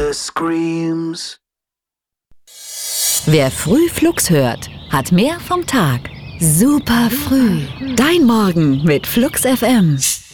the screams. Wer früh Flux hört, hat mehr vom Tag. Super früh. Dein Morgen mit Flux FM.